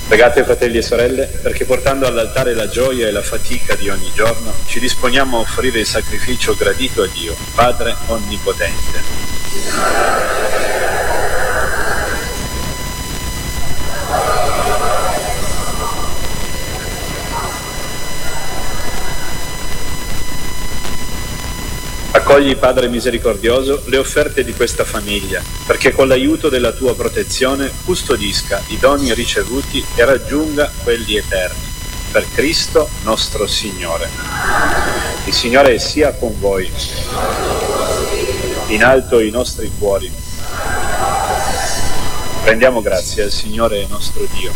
Pregate, fratelli e sorelle, perché portando all'altare la gioia e la fatica di ogni giorno, ci disponiamo a offrire il sacrificio gradito a Dio, Padre Onnipotente. Accogli, Padre misericordioso, le offerte di questa famiglia, perché con l'aiuto della tua protezione custodisca i doni ricevuti e raggiunga quelli eterni. Per Cristo nostro Signore. Il Signore sia con voi. In alto i nostri cuori. Rendiamo grazie al Signore nostro Dio.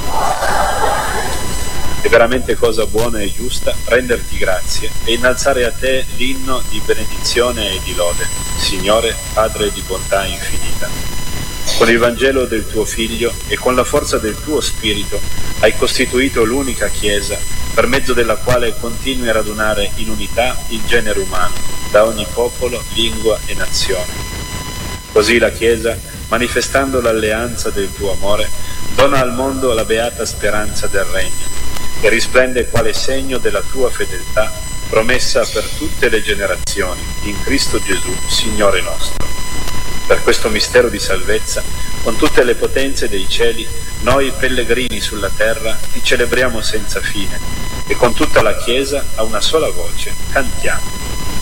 È veramente cosa buona e giusta renderti grazie e innalzare a te l'inno di benedizione e di lode, Signore, Padre di bontà infinita. Con il Vangelo del tuo Figlio e con la forza del tuo Spirito hai costituito l'unica Chiesa, per mezzo della quale continui a radunare in unità il genere umano, da ogni popolo, lingua e nazione. Così la Chiesa, manifestando l'alleanza del tuo amore, dona al mondo la beata speranza del Regno, e risplende quale segno della tua fedeltà, promessa per tutte le generazioni, in Cristo Gesù, Signore nostro. Per questo mistero di salvezza, con tutte le potenze dei cieli, noi pellegrini sulla terra ti celebriamo senza fine, e con tutta la Chiesa a una sola voce cantiamo.